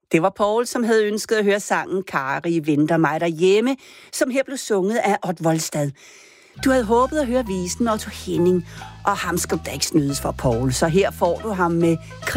Det var Poul, som havde ønsket at høre sangen Kari venter mig derhjemme, som her blev sunget af Odd Volstad. Du havde håbet at høre visen Otto Henning, og ham skal der ikke snydes for, Poul. Så her får du ham med